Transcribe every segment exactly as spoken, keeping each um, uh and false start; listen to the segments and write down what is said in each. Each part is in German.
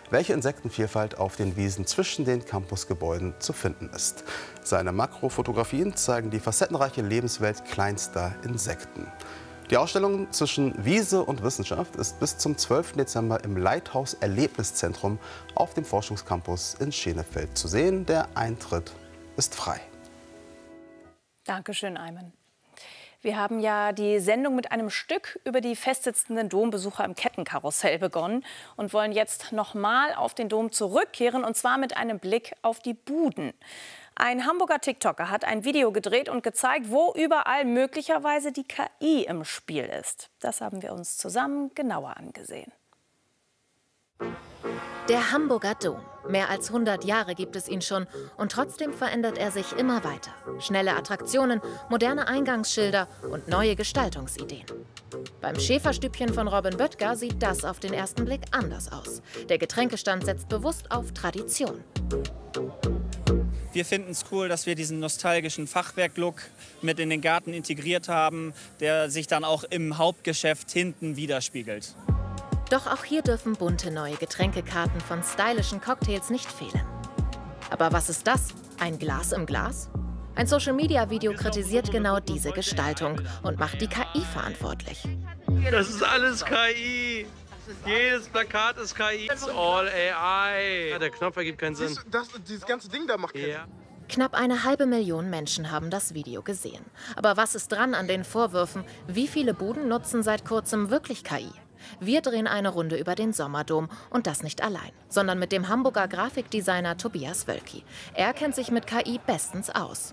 welche Insektenvielfalt auf den Wiesen zwischen den Campusgebäuden zu finden ist. Seine Makrofotografien zeigen die facettenreiche Lebenswelt kleinster Insekten. Die Ausstellung zwischen Wiese und Wissenschaft ist bis zum zwölften Dezember im Lighthouse-Erlebniszentrum auf dem Forschungscampus in Schenefeld zu sehen. Der Eintritt ist frei. Dankeschön, Ayman. Wir haben ja die Sendung mit einem Stück über die festsitzenden Dombesucher im Kettenkarussell begonnen und wollen jetzt noch mal auf den Dom zurückkehren, und zwar mit einem Blick auf die Buden. Ein Hamburger TikToker hat ein Video gedreht und gezeigt, wo überall möglicherweise die K I im Spiel ist. Das haben wir uns zusammen genauer angesehen. Der Hamburger Dom. Mehr als hundert Jahre gibt es ihn schon und trotzdem verändert er sich immer weiter. Schnelle Attraktionen, moderne Eingangsschilder und neue Gestaltungsideen. Beim Schäferstübchen von Robin Böttger sieht das auf den ersten Blick anders aus. Der Getränkestand setzt bewusst auf Tradition. Wir finden es cool, dass wir diesen nostalgischen Fachwerk-Look mit in den Garten integriert haben, der sich dann auch im Hauptgeschäft hinten widerspiegelt. Doch auch hier dürfen bunte neue Getränkekarten von stylischen Cocktails nicht fehlen. Aber was ist das? Ein Glas im Glas? Ein Social-Media-Video kritisiert genau diese Gestaltung und macht die K I verantwortlich. Das ist alles K I. Jedes Plakat ist K I. It's all A I. Der Knopf ergibt keinen Sinn. Das, dieses ganze Ding da macht keinen Sinn. Ja. Knapp eine halbe Million Menschen haben das Video gesehen. Aber was ist dran an den Vorwürfen? Wie viele Buden nutzen seit kurzem wirklich K I? Wir drehen eine Runde über den Sommerdom und das nicht allein, sondern mit dem Hamburger Grafikdesigner Tobias Wölki. Er kennt sich mit K I bestens aus.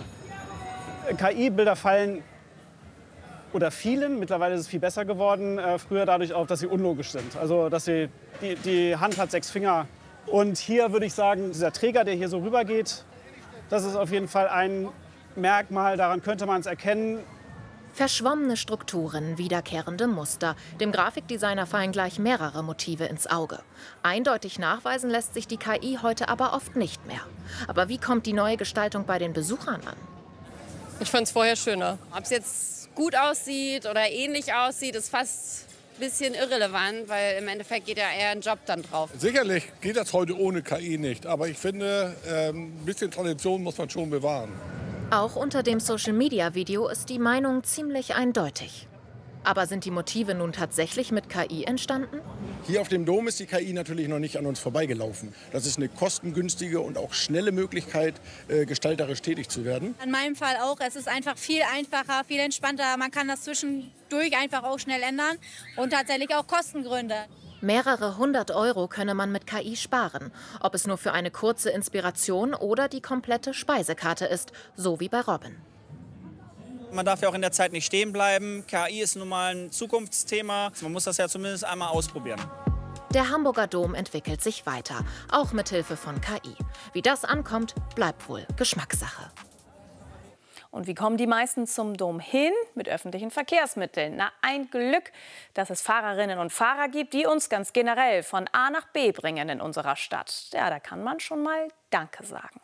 K I-Bilder fallen oder vielen, mittlerweile ist es viel besser geworden, äh, früher dadurch auf, dass sie unlogisch sind. Also, dass sie, die, die Hand hat sechs Finger. Und hier würde ich sagen, dieser Träger, der hier so rüber geht, das ist auf jeden Fall ein Merkmal, daran könnte man es erkennen. Verschwommene Strukturen, wiederkehrende Muster. Dem Grafikdesigner fallen gleich mehrere Motive ins Auge. Eindeutig nachweisen lässt sich die K I heute aber oft nicht mehr. Aber wie kommt die neue Gestaltung bei den Besuchern an? Ich fand es vorher schöner. Ob es jetzt gut aussieht oder ähnlich aussieht, ist fast ein bisschen irrelevant, weil im Endeffekt geht ja eher ein Job dann drauf. Sicherlich geht das heute ohne K I nicht, aber ich finde, ein bisschen Tradition muss man schon bewahren. Auch unter dem Social-Media-Video ist die Meinung ziemlich eindeutig. Aber sind die Motive nun tatsächlich mit K I entstanden? Hier auf dem Dom ist die K I natürlich noch nicht an uns vorbeigelaufen. Das ist eine kostengünstige und auch schnelle Möglichkeit, äh, gestalterisch tätig zu werden. In meinem Fall auch. Es ist einfach viel einfacher, viel entspannter. Man kann das zwischendurch einfach auch schnell ändern und tatsächlich auch Kostengründe. Mehrere hundert Euro könne man mit K I sparen, ob es nur für eine kurze Inspiration oder die komplette Speisekarte ist, so wie bei Robin. Man darf ja auch in der Zeit nicht stehen bleiben. K I ist nun mal ein Zukunftsthema. Man muss das ja zumindest einmal ausprobieren. Der Hamburger Dom entwickelt sich weiter, auch mit Hilfe von K I. Wie das ankommt, bleibt wohl Geschmackssache. Und wie kommen die meisten zum Dom hin? Mit öffentlichen Verkehrsmitteln. Na, ein Glück, dass es Fahrerinnen und Fahrer gibt, die uns ganz generell von A nach B bringen in unserer Stadt. Ja, da kann man schon mal Danke sagen.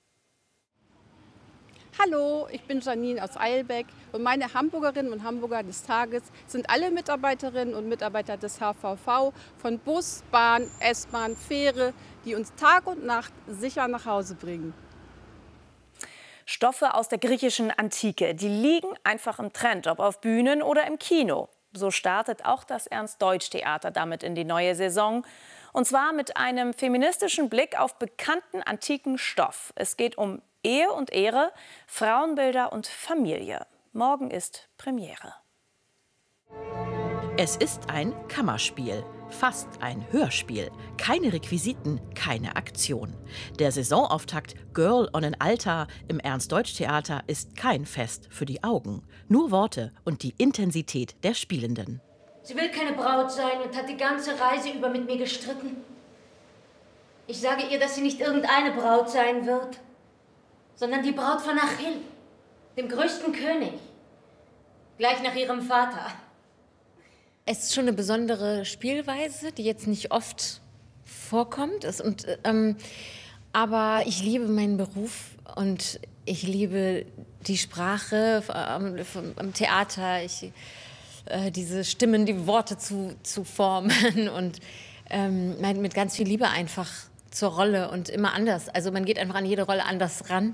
Hallo, ich bin Janine aus Eilbeck und meine Hamburgerinnen und Hamburger des Tages sind alle Mitarbeiterinnen und Mitarbeiter des H V V von Bus, Bahn, S-Bahn, Fähre, die uns Tag und Nacht sicher nach Hause bringen. Stoffe aus der griechischen Antike, die liegen einfach im Trend, ob auf Bühnen oder im Kino. So startet auch das Ernst-Deutsch-Theater damit in die neue Saison. Und zwar mit einem feministischen Blick auf bekannten antiken Stoff. Es geht um Ehe und Ehre, Frauenbilder und Familie. Morgen ist Premiere. Es ist ein Kammerspiel, fast ein Hörspiel. Keine Requisiten, keine Aktion. Der Saisonauftakt Girl on an Altar im Ernst-Deutsch-Theater ist kein Fest für die Augen. Nur Worte und die Intensität der Spielenden. Sie will keine Braut sein und hat die ganze Reise über mit mir gestritten. Ich sage ihr, dass sie nicht irgendeine Braut sein wird, sondern die Braut von Achill, dem größten König, gleich nach ihrem Vater. Es ist schon eine besondere Spielweise, die jetzt nicht oft vorkommt. Und, ähm, aber ich liebe meinen Beruf und ich liebe die Sprache am, am Theater, ich, äh, diese Stimmen, die Worte zu, zu formen. Und ähm, mit ganz viel Liebe einfach zur Rolle und immer anders. Also man geht einfach an jede Rolle anders ran.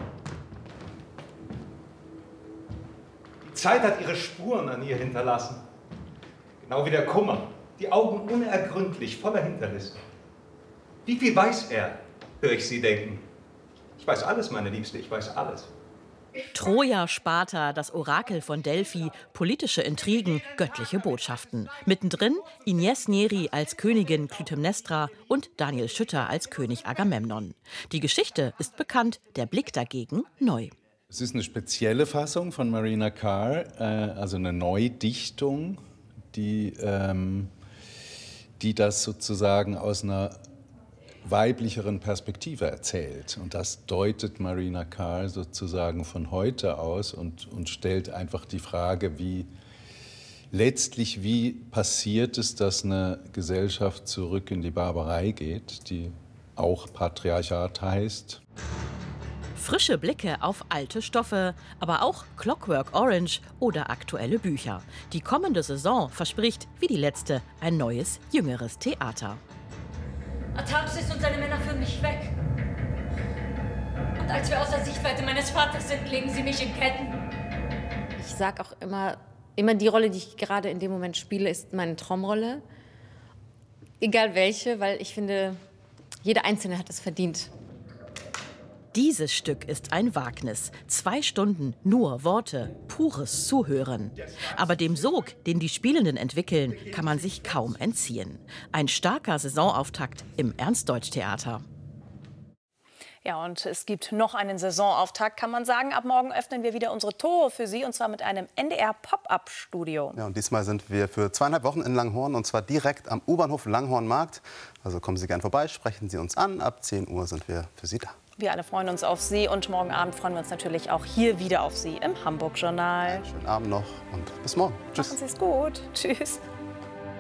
Die Zeit hat ihre Spuren an ihr hinterlassen. Genau wie der Kummer. Die Augen unergründlich, voller Hinterlist. Wie viel weiß er, höre ich Sie denken. Ich weiß alles, meine Liebste, ich weiß alles. Troja, Sparta, das Orakel von Delphi, politische Intrigen, göttliche Botschaften. Mittendrin Ines Neri als Königin Clytemnestra und Daniel Schütter als König Agamemnon. Die Geschichte ist bekannt, der Blick dagegen neu. Es ist eine spezielle Fassung von Marina Carr, äh, also eine Neudichtung, die, ähm, die das sozusagen aus einer weiblicheren Perspektive erzählt. Und das deutet Marina Carr sozusagen von heute aus und, und stellt einfach die Frage, wie letztlich, wie passiert es, dass eine Gesellschaft zurück in die Barbarei geht, die auch Patriarchat heißt. Frische Blicke auf alte Stoffe, aber auch Clockwork Orange oder aktuelle Bücher. Die kommende Saison verspricht, wie die letzte, ein neues, jüngeres Theater. Athaxis und seine Männer führen mich weg. Und als wir außer Sichtweite meines Vaters sind, legen sie mich in Ketten. Ich sag auch immer, immer die Rolle, die ich gerade in dem Moment spiele, ist meine Traumrolle. Egal welche, weil ich finde, jeder Einzelne hat es verdient. Dieses Stück ist ein Wagnis. Zwei Stunden nur Worte, pures Zuhören. Aber dem Sog, den die Spielenden entwickeln, kann man sich kaum entziehen. Ein starker Saisonauftakt im Ernst-Deutsch-Theater. Ja, und es gibt noch einen Saisonauftakt, kann man sagen. Ab morgen öffnen wir wieder unsere Tore für Sie, und zwar mit einem N D R-Pop-Up-Studio. Ja, und diesmal sind wir für zweieinhalb Wochen in Langhorn, und zwar direkt am U-Bahnhof Langhornmarkt. Also kommen Sie gern vorbei, sprechen Sie uns an. Ab zehn Uhr sind wir für Sie da. Wir alle freuen uns auf Sie, und morgen Abend freuen wir uns natürlich auch hier wieder auf Sie im Hamburg-Journal. Schönen Abend noch und bis morgen. Tschüss. Machen Sie es gut. Tschüss.